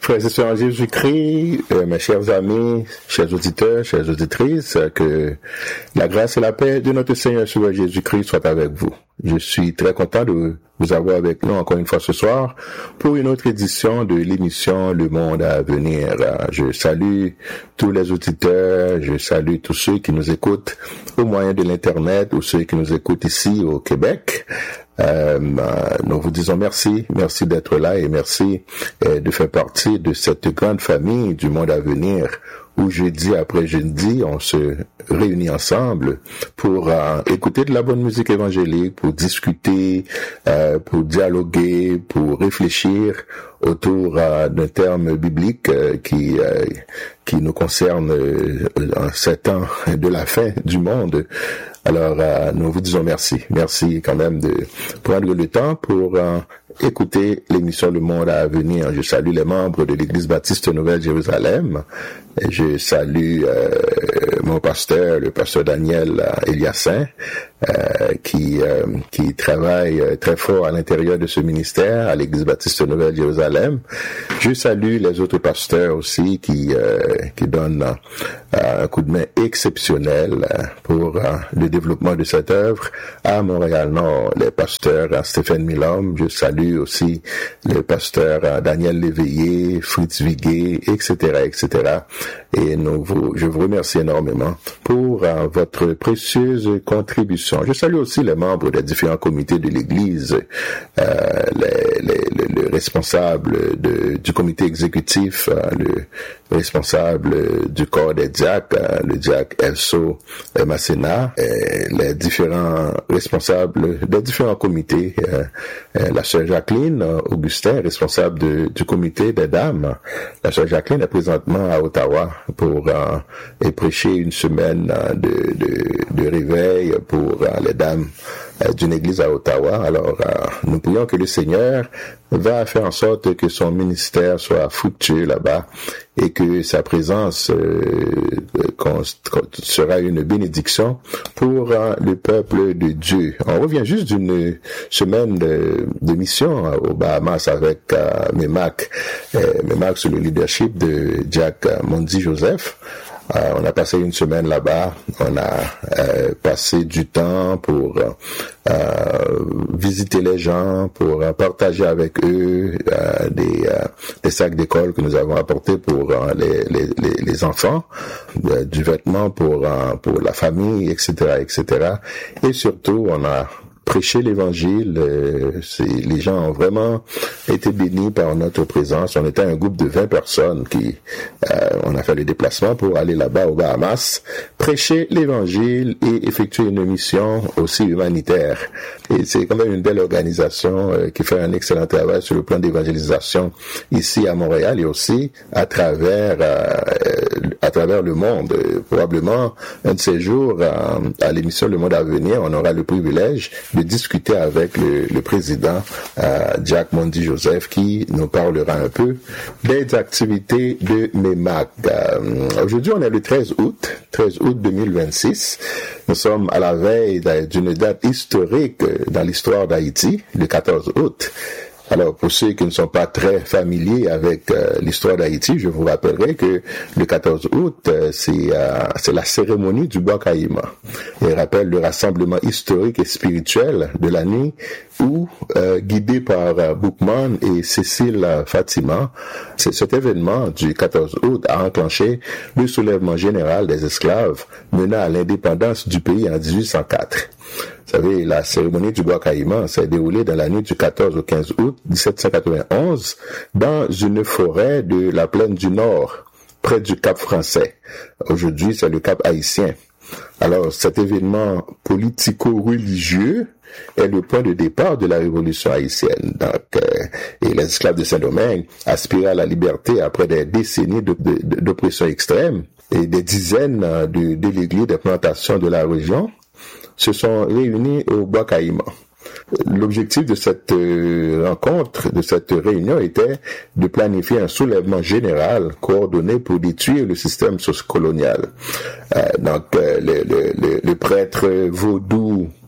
Frères et sœurs en Jésus-Christ, mes chers amis, chers auditeurs, chères auditrices, que la grâce et la paix de notre Seigneur Sauveur Jésus-Christ soient avec vous. Je suis très content de vous avoir avec nous encore une fois ce soir pour une autre édition de l'émission Le Monde à venir. Je salue tous les auditeurs, je salue tous ceux qui nous écoutent au moyen de l'Internet ou ceux qui nous écoutent ici au Québec. Nous vous disons merci d'être là et merci de faire partie de cette grande famille du monde à venir où jeudi après jeudi, on se réunit ensemble pour écouter de la bonne musique évangélique, pour discuter, pour dialoguer, pour réfléchir autour d'un terme biblique qui nous concerne en ces temps de la fin du monde. Alors, nous vous disons merci. Merci quand même de prendre le temps pour écouter l'émission Le Monde à venir. Je salue les membres de l'Église baptiste Nouvelle-Jérusalem. Et je salue mon pasteur, le pasteur Daniel Eliassin, qui travaille très fort à l'intérieur de ce ministère à l'Église baptiste Nouvelle-Jérusalem. Je salue les autres pasteurs aussi qui donnent un coup de main exceptionnel pour le développement de cette œuvre à Montréal-Nord. Les pasteurs Stéphane Milhomme, je salue aussi le pasteur Daniel Léveillé, Fritz Viguet, etc., etc. Et je vous remercie énormément pour votre précieuse contribution. Je salue aussi les membres des différents comités de l'Église, le responsable du comité exécutif, le responsable du corps des diacres, le diacre Elso Massena, les différents responsables des différents comités, la sœur Jacqueline Augustin, responsable du comité des dames. La sœur Jacqueline est présentement à Ottawa pour prêcher une semaine de réveil pour les dames d'une église à Ottawa. Alors, nous prions que le Seigneur va faire en sorte que son ministère soit fructueux là-bas et que sa présence sera une bénédiction pour le peuple de Dieu. On revient juste d'une semaine de mission aux Bahamas avec MEMAC sous le leadership de Jack Mondi Joseph. On a passé une semaine là-bas, on a passé du temps pour visiter les gens, pour partager avec eux des sacs d'école que nous avons apportés pour les enfants, du vêtement pour la famille, etc., etc. Et surtout, on a prêcher l'évangile, les gens ont vraiment été bénis par notre présence. On était un groupe de 20 personnes on a fait le déplacement pour aller là-bas aux Bahamas, prêcher l'évangile et effectuer une mission aussi humanitaire. Et c'est quand même une belle organisation qui fait un excellent travail sur le plan d'évangélisation ici à Montréal et aussi à travers le monde. Probablement, un de ces jours, à l'émission Le Monde à venir, on aura le privilège de discuter avec le président Jack Mondi Joseph qui nous parlera un peu des activités de MEMAC. Aujourd'hui, on est le 13 août 2026. Nous sommes à la veille d'une date historique dans l'histoire d'Haïti, le 14 août. Alors, pour ceux qui ne sont pas très familiers avec l'histoire d'Haïti, je vous rappellerai que le 14 août, c'est la cérémonie du Bois Caïma. Il rappelle le rassemblement historique et spirituel de la nuit où, guidé par Boukman et Cécile Fatima, cet événement du 14 août a enclenché le soulèvement général des esclaves menant à l'indépendance du pays en 1804. Vous savez, la cérémonie du Bois Caïman s'est déroulée dans la nuit du 14 au 15 août 1791 dans une forêt de la plaine du Nord, près du Cap français. Aujourd'hui, c'est le Cap haïtien. Alors, cet événement politico-religieux est le point de départ de la révolution haïtienne. Donc, et les esclaves de Saint-Domingue aspiraient à la liberté après des décennies d'oppression extrême et des dizaines de délégués des plantations de la région se sont réunis au Bois Caïman. L'objectif de cette rencontre, de cette réunion était de planifier un soulèvement général coordonné pour détruire le système sociocolonial. Donc, le prêtre vaudou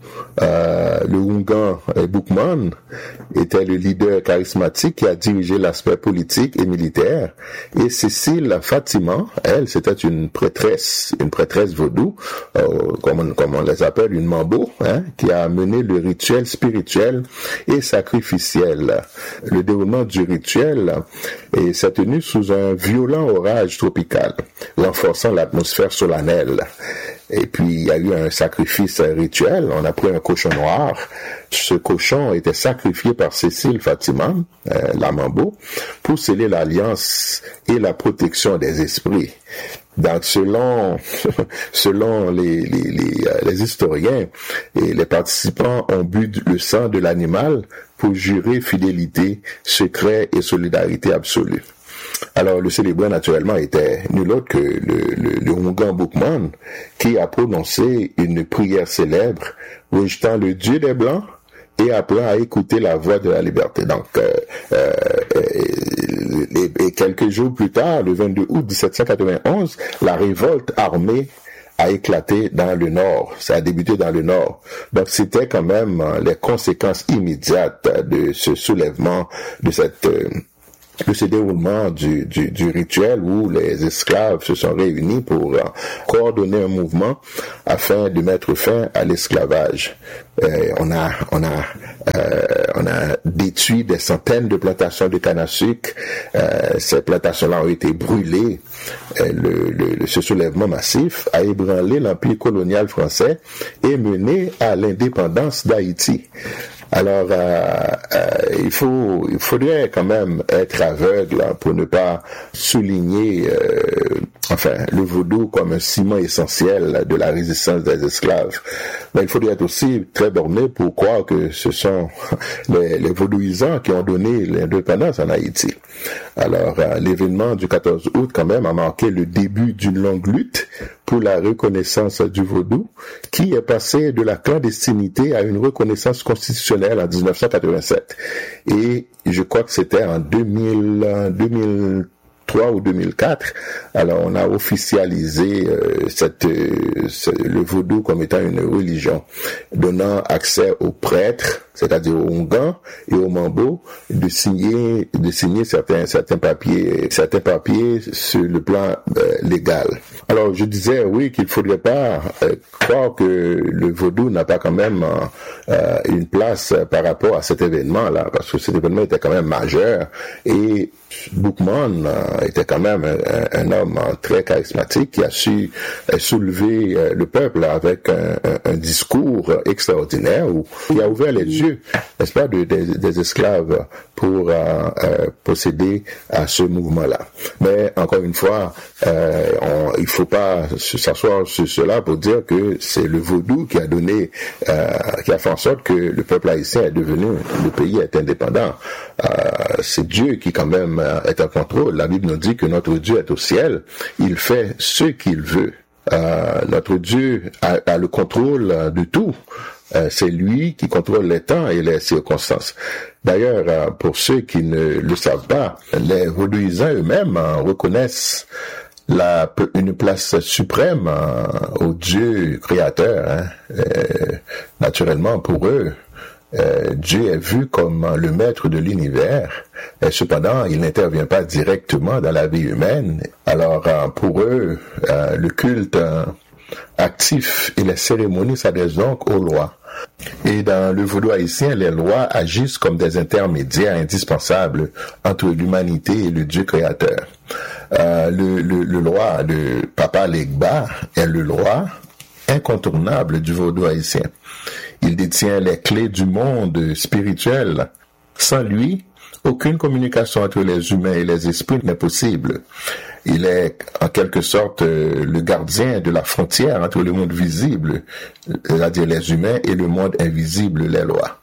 le Oungan Boukman était le leader charismatique qui a dirigé l'aspect politique et militaire. Et Cécile Fatima, elle, c'était une prêtresse vaudou, comme on les appelle, une mambo, qui a mené le rituel spirituel et sacrificiel. Le déroulement du rituel s'est tenu sous un violent orage tropical, renforçant l'atmosphère solennelle. Et puis, il y a eu un sacrifice rituel. On a pris un cochon noir. Ce cochon était sacrifié par Cécile Fatima, la mambo, pour sceller l'alliance et la protection des esprits. Donc, selon les historiens, et les participants ont bu le sang de l'animal pour jurer fidélité, secret et solidarité absolue. Alors, le célébrant, naturellement, était nul autre que le Oungan Boukman, qui a prononcé une prière célèbre, rejetant le Dieu des Blancs et appelant à écouter la voix de la liberté. Donc, et quelques jours plus tard, le 22 août 1791, la révolte armée a éclaté dans le Nord. Ça a débuté dans le Nord. Donc, c'était quand même les conséquences immédiates de ce soulèvement, de ce déroulement du rituel où les esclaves se sont réunis pour coordonner un mouvement afin de mettre fin à l'esclavage. On a détruit des centaines de plantations de canne à sucre. Ces plantations-là ont été brûlées. Ce soulèvement massif a ébranlé l'empire colonial français et mené à l'indépendance d'Haïti. Alors, il faudrait quand même être aveugle pour ne pas souligner, le vaudou comme un ciment essentiel de la résistance des esclaves. Mais il faudrait être aussi très borné pour croire que ce sont les vaudouisants qui ont donné l'indépendance en Haïti. Alors, l'événement du 14 août, quand même, a marqué le début d'une longue lutte pour la reconnaissance du vaudou, qui est passé de la clandestinité à une reconnaissance constitutionnelle en 1987. Et je crois que c'était en 2003 ou 2004. Alors, on a officialisé le vaudou comme étant une religion, donnant accès aux prêtres, c'est-à-dire aux Oungan et aux Mambo, de signer certains papiers sur le plan légal. Alors, je disais, oui, qu'il faudrait pas croire que le vaudou n'a pas quand même une place par rapport à cet événement-là, parce que cet événement était quand même majeur, et Boukman était quand même un homme très charismatique qui a su soulever le peuple avec un discours extraordinaire où il a ouvert les yeux, n'est-ce pas, des esclaves pour procéder à ce mouvement-là. Mais encore une fois, il faut pas s'asseoir sur cela pour dire que c'est le vaudou qui a fait en sorte que le peuple haïtien est devenu, le pays est indépendant. C'est Dieu qui quand même est en contrôle. La Bible nous dit que notre Dieu est au ciel. Il fait ce qu'il veut. Notre Dieu a le contrôle de tout. C'est lui qui contrôle les temps et les circonstances. D'ailleurs, pour ceux qui ne le savent pas, les vaudouisants eux-mêmes reconnaissent une place suprême au Dieu créateur. Naturellement, pour eux, Dieu est vu comme le maître de l'univers, et cependant, il n'intervient pas directement dans la vie humaine. Alors, pour eux, le culte actif et les cérémonies s'adressent donc aux lois. Et dans le vaudou haïtien, les lois agissent comme des intermédiaires indispensables entre l'humanité et le Dieu créateur. Le roi de Papa Legba est le roi incontournable du vaudou haïtien. Il détient les clés du monde spirituel. Sans lui, aucune communication entre les humains et les esprits n'est possible. Il est en quelque sorte le gardien de la frontière entre le monde visible, c'est-à-dire les humains, et le monde invisible, les lois.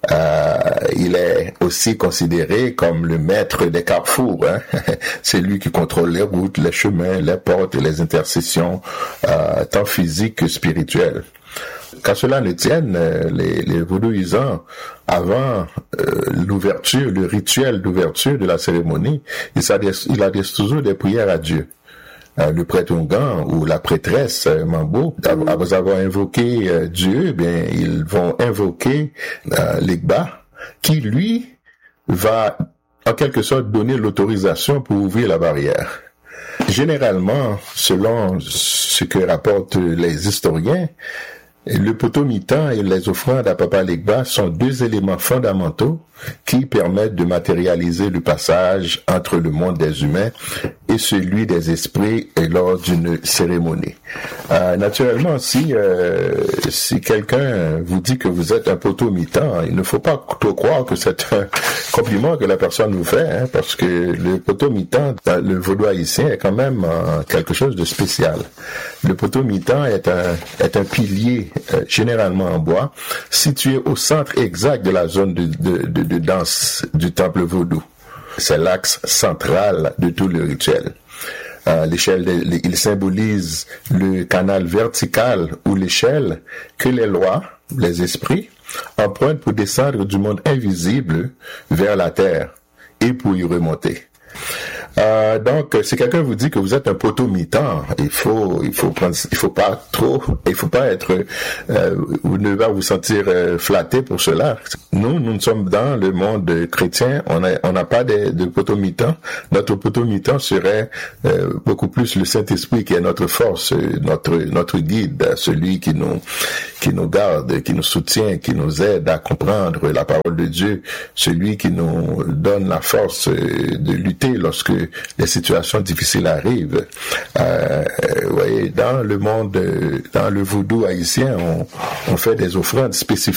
Il est aussi considéré comme le maître des carrefours. C'est lui qui contrôle les routes, les chemins, les portes, les intercessions, tant physiques que spirituelles. Qu'à cela ne tienne, les vaudouisants, avant l'ouverture, le rituel d'ouverture de la cérémonie, ils adressent toujours des prières à Dieu. le prêtre Ongan ou la prêtresse Mambo, après avoir invoqué Dieu, bien ils vont invoquer l'Egba, qui lui va en quelque sorte donner l'autorisation pour ouvrir la barrière. Généralement, selon ce que rapportent les historiens, le potomitan et les offrandes à Papa Legba sont deux éléments fondamentaux qui permettent de matérialiser le passage entre le monde des humains et celui des esprits lors d'une cérémonie. Naturellement, si quelqu'un vous dit que vous êtes un potomitan, il ne faut pas trop croire que c'est un compliment que la personne vous fait, parce que le potomitan, le vaudou haïtien, est quand même quelque chose de spécial. Le potomitan est un pilier généralement en bois, situé au centre exact de la zone de danse du temple vaudou. C'est l'axe central de tout le rituel. Il symbolise le canal vertical ou l'échelle que les lois, les esprits, empruntent pour descendre du monde invisible vers la terre et pour y remonter. Donc, si quelqu'un vous dit que vous êtes un potomitan, il faut pas être, vous ne pas vous sentir flatté pour cela. Nous sommes dans le monde chrétien, on n'a pas de potomitan. Notre potomitan serait beaucoup plus le Saint-Esprit qui est notre force, notre guide, celui qui nous garde, qui nous soutient, qui nous aide à comprendre la parole de Dieu, celui qui nous donne la force de lutter lorsque les situations difficiles arrivent. Vous voyez, dans le monde, dans le vaudou haïtien, on fait des offrandes spécifiques